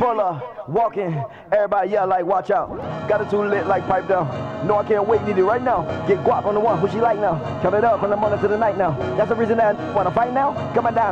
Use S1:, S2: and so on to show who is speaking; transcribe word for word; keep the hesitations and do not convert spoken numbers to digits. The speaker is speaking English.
S1: Pull up, walking, everybody yell like watch out. Got it too lit like pipe down. No, I can't wait, need it right now. Get guap on the one, who she like now. Count it up from the morning to the night now. That's the reason that I wanna fight now. Coming down.